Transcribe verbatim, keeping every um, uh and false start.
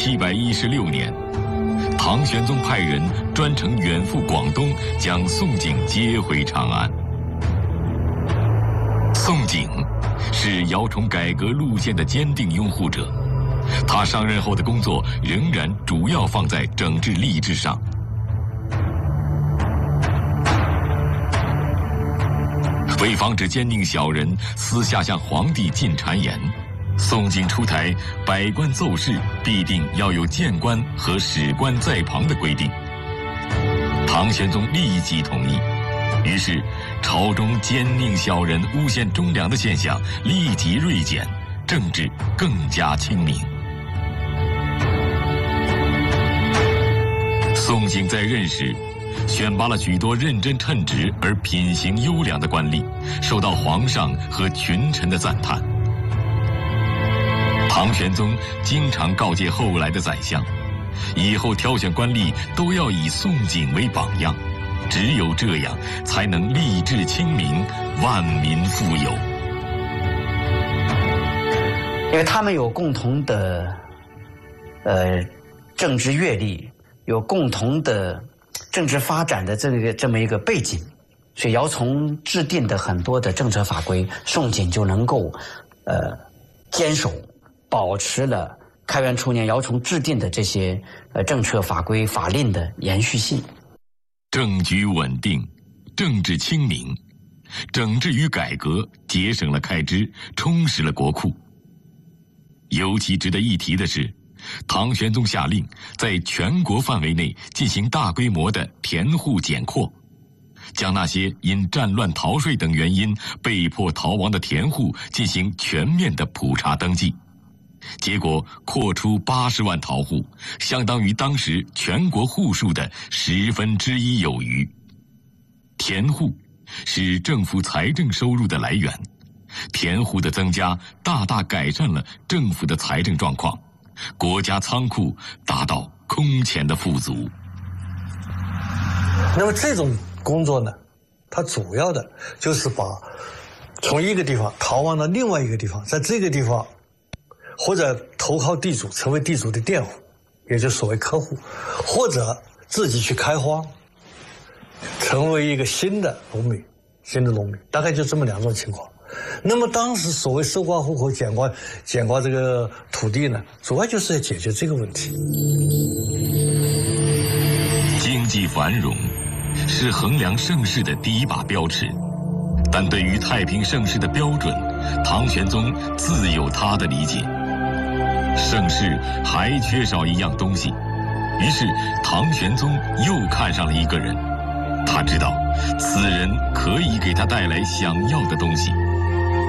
七百一十六年，唐玄宗派人专程远赴广东，将宋璟接回长安。宋璟是姚崇改革路线的坚定拥护者，他上任后的工作仍然主要放在整治吏治上。为防止奸佞小人私下向皇帝进谗言，宋璟出台百官奏事必定要有谏官和史官在旁的规定。唐玄宗立即同意，于是朝中奸佞小人诬陷忠良的现象立即锐减，政治更加清明。宋璟在任时选拔了许多认真称职而品行优良的官吏，受到皇上和群臣的赞叹。唐玄宗经常告诫后来的宰相，以后挑选官吏都要以宋璟为榜样，只有这样才能吏治清明，万民富有。 因为他们有共同的呃政治阅历，有共同的政治发展的这个这么一个背景，所以姚崇制定的很多的政策法规，宋璟就能够呃坚守，保持了开元初年姚崇制定的这些呃政策法规法令的延续性。 政局稳定，政治清明，整治与改革节省了开支，充实了国库。尤其值得一提的是，唐玄宗下令在全国范围内进行大规模的田户减扩，将那些因战乱逃税等原因被迫逃亡的田户进行全面的普查登记。结果扩出八十万逃户，相当于当时全国户数的十分之一有余。田户是政府财政收入的来源，田户的增加大大改善了政府的财政状况，国家仓库达到空前的富足。 那么这种工作呢，它主要的就是把从一个地方逃亡到另外一个地方，在这个地方或者投靠地主，成为地主的佃户，也就是所谓客户，或者自己去开荒，成为一个新的农民，新的农民，大概就这么两种情况。那么当时所谓收刮户口、减刮减刮这个土地呢，主要就是要解决这个问题。 经济繁荣是衡量盛世的第一把标尺，但对于太平盛世的标准，唐玄宗自有他的理解。盛世还缺少一样东西，于是唐玄宗又看上了一个人，他知道此人可以给他带来想要的东西。